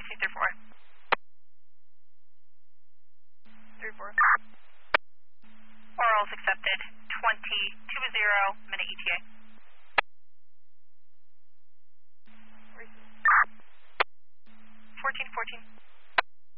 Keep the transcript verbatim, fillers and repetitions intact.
two three four. three four. Orals accepted. twenty, two zero, minute E T A.